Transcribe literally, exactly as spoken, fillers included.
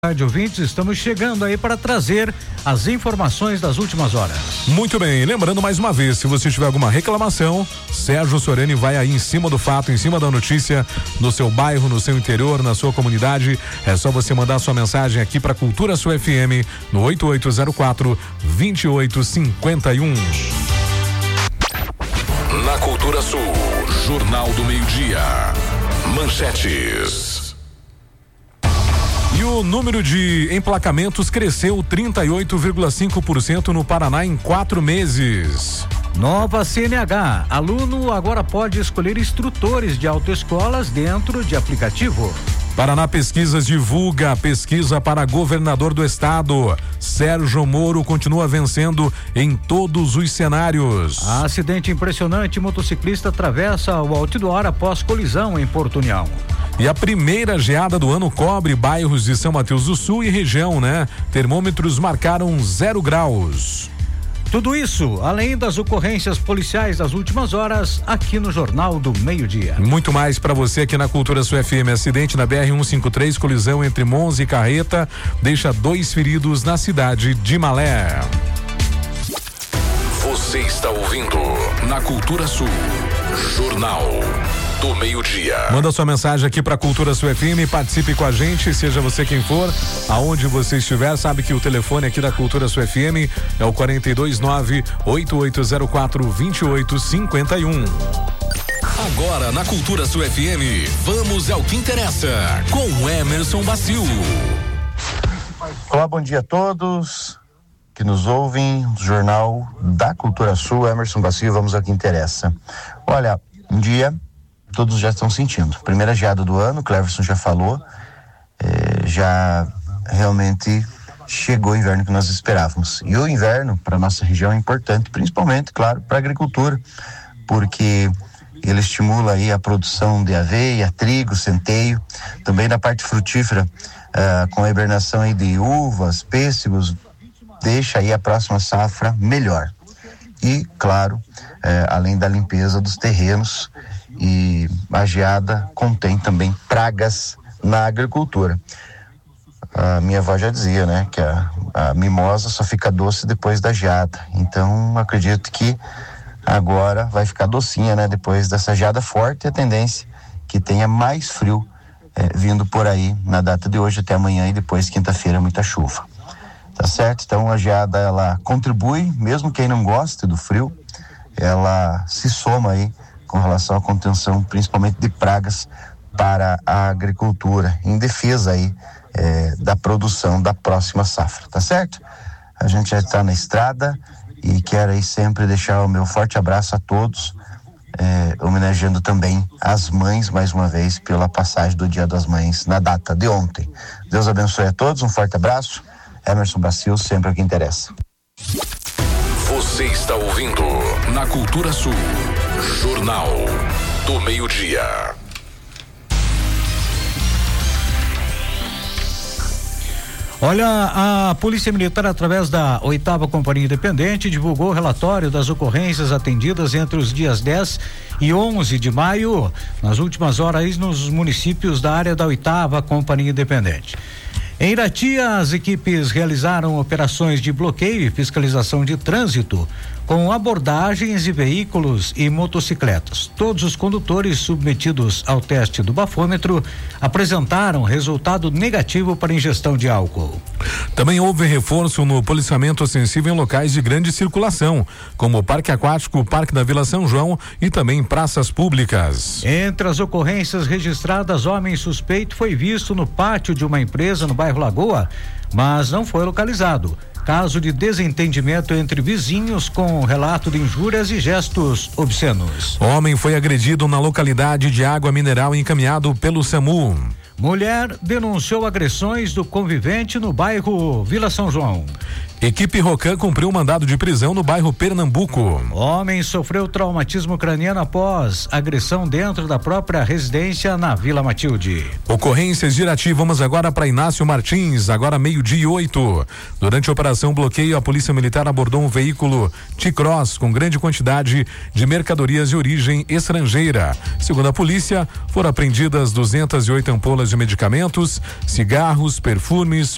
Rádio ouvintes, estamos chegando aí para trazer as informações das últimas horas. Muito bem, lembrando mais uma vez, se você tiver alguma reclamação, Sérgio Sorani vai aí em cima do fato, em cima da notícia, no seu bairro, no seu interior, na sua comunidade. É só você mandar sua mensagem aqui para Cultura Sul F M no oito oito zero quatro, dois oito cinco um. Na Cultura Sul, Jornal do Meio-Dia. Manchetes. E o número de emplacamentos cresceu trinta e oito vírgula cinco por cento no Paraná em quatro meses. Nova C N H. Aluno agora pode escolher instrutores de autoescolas dentro de aplicativo. Paraná Pesquisas divulga a pesquisa para governador do estado. Sérgio Moro continua vencendo em todos os cenários. Acidente impressionante, motociclista atravessa o outdoor após colisão em Porto União. E a primeira geada do ano cobre bairros de São Mateus do Sul e região, né? Termômetros marcaram zero graus. Tudo isso, além das ocorrências policiais das últimas horas, aqui no Jornal do Meio-Dia. Muito mais para você aqui na Cultura Sul F M. Acidente na B R cento e cinquenta e três, colisão entre Monza e Carreta, deixa dois feridos na cidade de Malé. Você está ouvindo na Cultura Sul, Jornal do Meio-Dia. Manda sua mensagem aqui para Cultura Sul F M, participe com a gente, seja você quem for, aonde você estiver, sabe que o telefone aqui da Cultura Sul F M é o quarenta e dois nove, oito oito zero quatro, dois oito cinco um. Agora na Cultura Sul F M, vamos ao que interessa com Emerson Bacio. Olá, bom dia a todos que nos ouvem, Jornal da Cultura Sul, Emerson Bacio, vamos ao que interessa. Olha, um dia todos já estão sentindo. Primeira geada do ano, Cleverson já falou, é, já realmente chegou o inverno que nós esperávamos. E o inverno para nossa região é importante, principalmente, claro, para a agricultura, porque ele estimula aí a produção de aveia, trigo, centeio, também na parte frutífera, uh, com a hibernação aí de uvas, pêssegos, deixa aí a próxima safra melhor. E, claro, eh, além da limpeza dos terrenos, e a geada contém também pragas na agricultura. A minha avó já dizia, né, que a, a mimosa só fica doce depois da geada. Então, acredito que agora vai ficar docinha, né, depois dessa geada forte, e a tendência que tenha mais frio eh, vindo por aí na data de hoje até amanhã e depois quinta-feira muita chuva. Tá certo? Então a geada, ela contribui, mesmo quem não gosta do frio, ela se soma aí com relação à contenção, principalmente de pragas para a agricultura, em defesa aí eh, da produção da próxima safra, tá certo? A gente já está na estrada e quero aí sempre deixar o meu forte abraço a todos, eh, homenageando também as mães mais uma vez pela passagem do Dia das Mães na data de ontem. Deus abençoe a todos, um forte abraço. Emerson Bacio, sempre o que interessa. Você está ouvindo na Cultura Sul, Jornal do Meio-Dia. Olha, a Polícia Militar, através da oitava Companhia Independente, divulgou o relatório das ocorrências atendidas entre os dias dez e onze de maio, nas últimas horas, nos municípios da área da oitava Companhia Independente. Em Irati, as equipes realizaram operações de bloqueio e fiscalização de trânsito com abordagens de veículos e motocicletas. Todos os condutores submetidos ao teste do bafômetro apresentaram resultado negativo para ingestão de álcool. Também houve reforço no policiamento ostensivo em locais de grande circulação, como o Parque Aquático, o Parque da Vila São João e também praças públicas. Entre as ocorrências registradas, homem suspeito foi visto no pátio de uma empresa no bairro Lagoa, mas não foi localizado. Caso de desentendimento entre vizinhos com relato de injúrias e gestos obscenos. Homem foi agredido na localidade de Água Mineral encaminhado pelo SAMU. Mulher denunciou agressões do convivente no bairro Vila São João. Equipe Rocan cumpriu mandado de prisão no bairro Pernambuco. Homem sofreu traumatismo craniano após agressão dentro da própria residência na Vila Matilde. Ocorrências de Irati, vamos agora para Inácio Martins, agora meio-dia e oito. Durante a operação bloqueio, a Polícia Militar abordou um veículo T-Cross com grande quantidade de mercadorias de origem estrangeira. Segundo a polícia, foram apreendidas duzentas e oito ampolas de medicamentos, cigarros, perfumes,